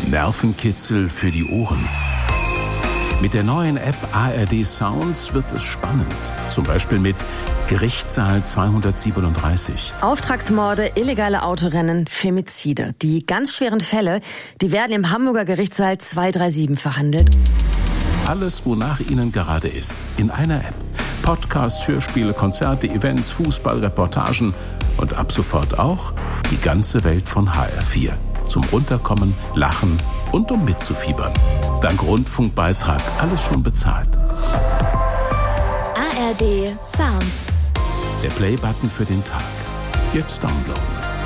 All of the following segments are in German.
Nervenkitzel für die Ohren. Mit der neuen App ARD Sounds wird es spannend. Zum Beispiel mit Gerichtssaal 237. Auftragsmorde, illegale Autorennen, Femizide. Die ganz schweren Fälle, die werden im Hamburger Gerichtssaal 237 verhandelt. Alles, wonach Ihnen gerade ist, in einer App. Podcasts, Hörspiele, Konzerte, Events, Fußball, Reportagen und ab sofort auch die ganze Welt von HR4. Zum Runterkommen, Lachen und um mitzufiebern. Dank Rundfunkbeitrag alles schon bezahlt. ARD Sounds. Der Play-Button für den Tag. Jetzt downloaden.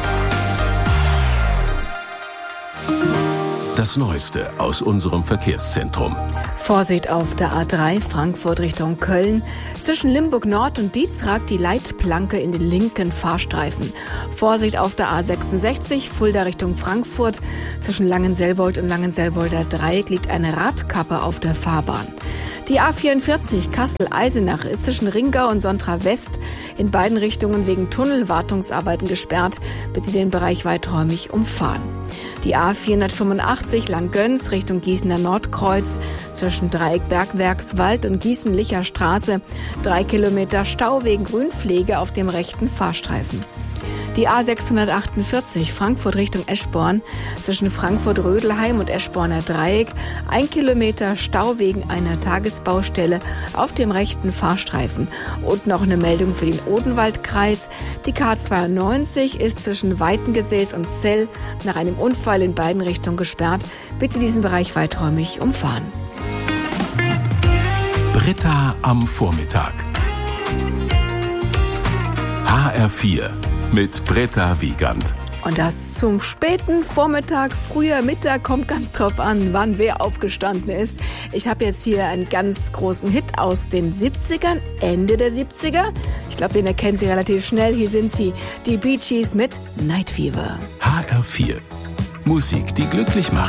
Das Neueste aus unserem Verkehrszentrum. Vorsicht auf der A3 Frankfurt Richtung Köln. Zwischen Limburg Nord und Dietz ragt die Leitplanke in den linken Fahrstreifen. Vorsicht auf der A66 Fulda Richtung Frankfurt. Zwischen Langenselbold und Langenselbolder Dreieck liegt eine Radkappe auf der Fahrbahn. Die A44 Kassel-Eisenach ist zwischen Ringau und Sontra West in beiden Richtungen wegen Tunnelwartungsarbeiten gesperrt. Bitte den Bereich weiträumig umfahren. Die A485 Langgöns Richtung Gießener Nordkreuz zwischen Dreieck Bergwerkswald und Gießen-Licher Straße 3 Kilometer Stau wegen Grünpflege auf dem rechten Fahrstreifen. Die A648 Frankfurt Richtung Eschborn zwischen Frankfurt-Rödelheim und Eschborner Dreieck 1 Kilometer Stau wegen einer Tagesbaustelle auf dem rechten Fahrstreifen. Und noch eine Meldung für den Odenwaldkreis. Die K92 ist zwischen Weitengesäß und Zell nach einem Unfall in beiden Richtungen gesperrt. Bitte diesen Bereich weiträumig umfahren. Britta am Vormittag. HR4 mit Britta Wiegand. Und das zum späten Vormittag, früher Mittag, kommt ganz drauf an, wann wer aufgestanden ist. Ich habe jetzt hier einen ganz großen Hit aus den 70ern, Ende der 70er. Ich glaube, den erkennen Sie relativ schnell. Hier sind sie, die Bee Gees mit Night Fever. HR4. Musik, die glücklich macht.